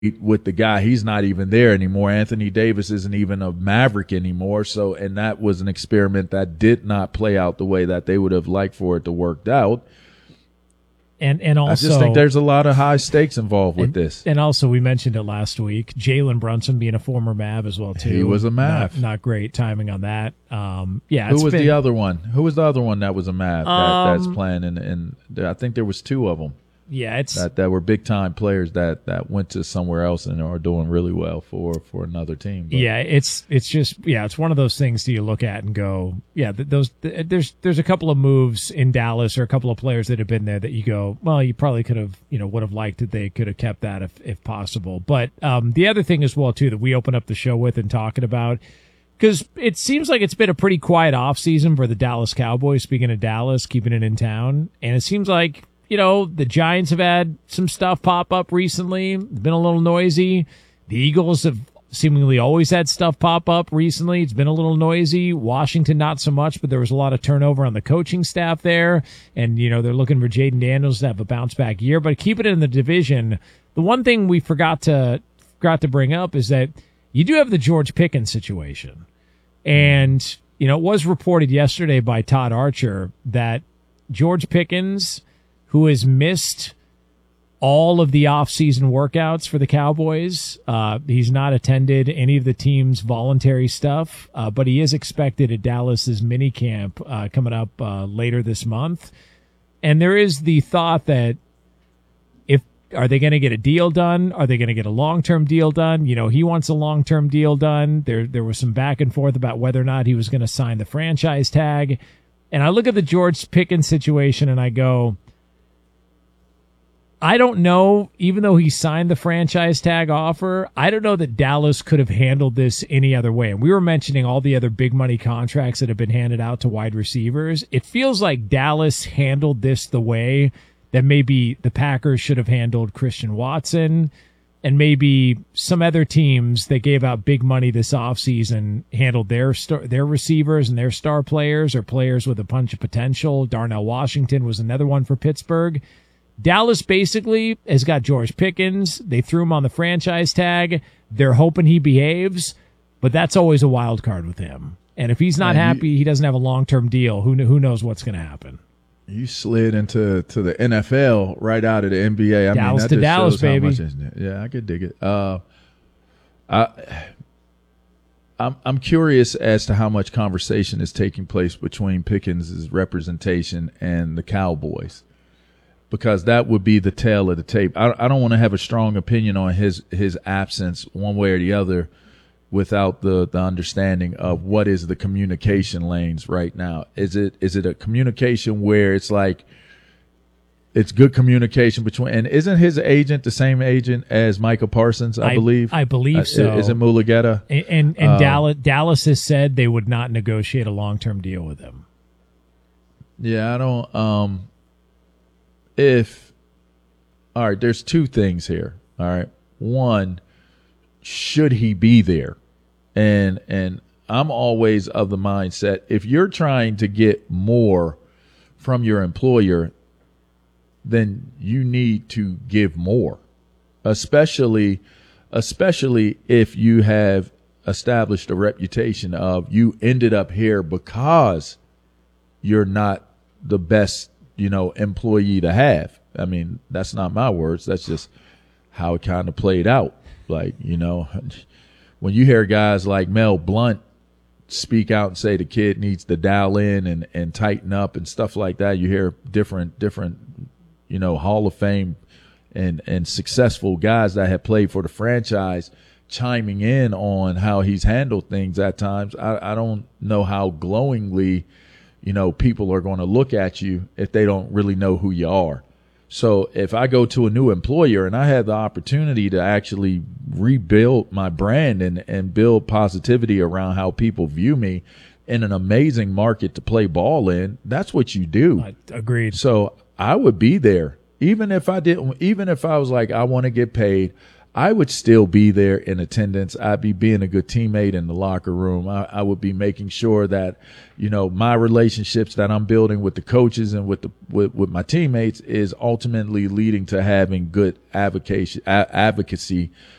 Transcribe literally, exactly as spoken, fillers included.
with the guy. He's not even there anymore. Anthony Davis isn't even a Maverick anymore. So, and that was an experiment that did not play out the way that they would have liked for it to work out. And and also, I just think there's a lot of high stakes involved with and, this. And also, we mentioned it last week. Jalen Brunson being a former Mav as well too. He was a Mav. Not, not great timing on that. Um, yeah. Who was been, the other one? Who was the other one that was a Mav that, um, that's playing? And and I think there was two of them. Yeah, it's that, that were big time players that, that went to somewhere else and are doing really well for, for another team. But. Yeah, it's it's just yeah, it's one of those things that you look at and go, yeah, th- those th- there's there's a couple of moves in Dallas or a couple of players that have been there that you go, well, you probably could have, you know, would have liked that they could have kept that if if possible. But um, the other thing as well too that we open up the show with and talking about, because it seems like it's been a pretty quiet off season for the Dallas Cowboys. Speaking of Dallas, keeping it in town, and it seems like. You know, the Giants have had some stuff pop up recently. It's been a little noisy. The Eagles have seemingly always had stuff pop up recently. It's been a little noisy. Washington, not so much, but there was a lot of turnover on the coaching staff there. And, you know, they're looking for Jaden Daniels to have a bounce back year. But keep it in the division. The one thing we forgot to forgot to bring up is that you do have the George Pickens situation. And, you know, it was reported yesterday by Todd Archer that George Pickens, who has missed all of the off-season workouts for the Cowboys. Uh, he's not attended any of the team's voluntary stuff, uh, but he is expected at Dallas's minicamp uh, coming up uh, later this month. And there is the thought that if are they going to get a deal done? Are they going to get a long-term deal done? You know, he wants a long-term deal done. There, there was some back and forth about whether or not he was going to sign the franchise tag. And I look at the George Pickens situation and I go, I don't know, even though he signed the franchise tag offer, I don't know that Dallas could have handled this any other way. And we were mentioning all the other big money contracts that have been handed out to wide receivers. It feels like Dallas handled this the way that maybe the Packers should have handled Christian Watson, and maybe some other teams that gave out big money this offseason handled their star, their receivers and their star players or players with a bunch of potential. Darnell Washington was another one for Pittsburgh. Dallas basically has got George Pickens. They threw him on the franchise tag. They're hoping he behaves, but that's always a wild card with him. And if he's not Man, happy, you, he doesn't have a long-term deal. Who who knows what's going to happen? You slid into to the N F L right out of the N B A. I Dallas mean, that to just Dallas, shows how baby. much it's- yeah, I could dig it. Uh, I, I'm I'm curious as to how much conversation is taking place between Pickens' representation and the Cowboys, because that would be the tail of the tape. I, I don't want to have a strong opinion on his his absence one way or the other without the, the understanding of what is the communication lanes right now. Is it is it a communication where it's like it's good communication between, and isn't his agent the same agent as Micah Parsons, I, I believe? I believe uh, so. Is it Mulugeta? And and, and Um, Dallas Dallas has said they would not negotiate a long-term deal with him. Yeah, I don't um if all right, there's two things here. All right. One, should he be there? And and I'm always of the mindset, if you're trying to get more from your employer, then you need to give more. Especially especially if you have established a reputation of you ended up here because you're not the best, you know, employee to have. I mean, that's not my words. That's just how it kind of played out. Like, you know, when you hear guys like Mel Blount speak out and say the kid needs to dial in and, and tighten up and stuff like that, you hear different, different, you know, Hall of Fame and, and successful guys that have played for the franchise chiming in on how he's handled things at times. I, I don't know how glowingly, you know, people are going to look at you if they don't really know who you are. So if I go to a new employer and I have the opportunity to actually rebuild my brand and, and build positivity around how people view me in an amazing market to play ball in, that's what you do. I agreed. So I would be there. Even if I didn't, even if I was like, I want to get paid, I would still be there in attendance. I'd be being a good teammate in the locker room. I, I would be making sure that, you know, my relationships that I'm building with the coaches and with the with, with my teammates is ultimately leading to having good advocacy advocacy